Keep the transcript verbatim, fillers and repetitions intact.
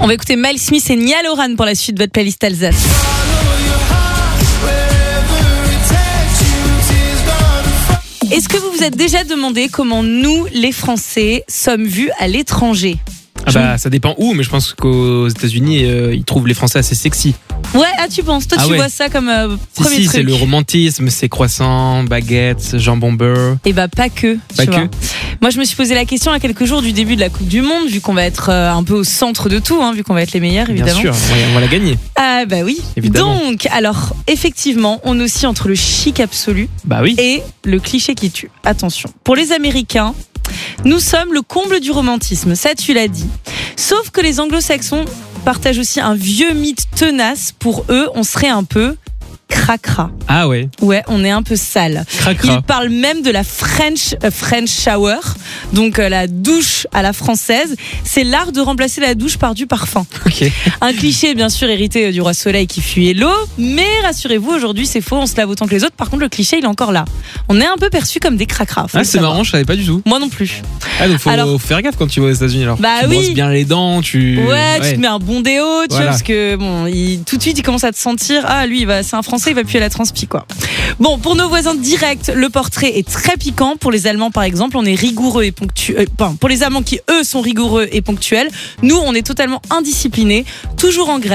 On va écouter Miles Smith et Niall Horan pour la suite de votre playlist Alsace. Est-ce que vous vous êtes déjà demandé comment nous, les Français, sommes vus à l'étranger ? Ah bah, ça dépend où, mais je pense qu'aux États-Unis, euh, ils trouvent les Français assez sexy. Ouais, ah tu penses, toi ah tu ouais. vois ça comme euh, si, premier si, truc. c'est le romantisme, c'est croissants, baguettes, jambon beurre. Et bah pas que. Pas tu que. vois. Moi je me suis posé la question à quelques jours du début de la Coupe du Monde, vu qu'on va être euh, un peu au centre de tout, hein, vu qu'on va être les meilleurs évidemment. Bien sûr, on va, on va la gagner. Ah bah oui. Évidemment. Donc, alors effectivement, on oscille entre le chic absolu Bah oui. et le cliché qui tue. Attention, pour les Américains, nous sommes le comble du romantisme, ça tu l'as dit. Sauf que les anglo-saxons partagent aussi un vieux mythe tenace. Pour eux, on serait un peu cracra. Ah ouais. Ouais, on est un peu sale. Cracra. Ils parlent même de la French, euh, French shower, donc euh, la douche à la française. C'est l'art de remplacer la douche par du parfum. Ok. Un cliché bien sûr hérité du roi Soleil qui fuyait l'eau, mais rassurez-vous, aujourd'hui c'est faux, on se lave autant que les autres. Par contre, le cliché il est encore là. On est un peu perçus comme des cracras. Ah, c'est marrant, je savais pas du tout. Moi non plus. Ah, donc faut Alors, faire gaffe quand tu vas aux États-Unis alors. Bah tu oui. brosses bien les dents, tu. Ouais, tu te mets un bon déo, tu Voilà. vois, parce que bon, il, tout de suite il commence à te sentir, ah lui, il va, c'est un Français, il va puer la transpi quoi. Bon, pour nos voisins directs, le portrait est très piquant. Pour les Allemands par exemple, on est rigoureux et ponctuel. Euh, pardon, pour les Allemands qui eux sont rigoureux et ponctuels, nous on est totalement indisciplinés, toujours en grève.